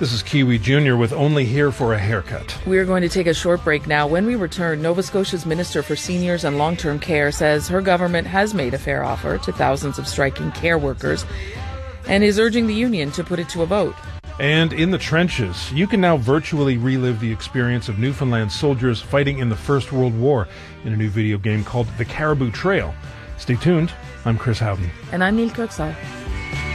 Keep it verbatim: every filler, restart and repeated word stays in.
This is Kiwi Junior with Only Here for a Haircut. We're going to take a short break now. When we return, Nova Scotia's Minister for Seniors and Long-Term Care says her government has made a fair offer to thousands of striking care workers and is urging the union to put it to a vote. And in the trenches, you can now virtually relive the experience of Newfoundland soldiers fighting in the First World War in a new video game called The Caribou Trail. Stay tuned. I'm Chris Howden. And I'm Neil Kirksall.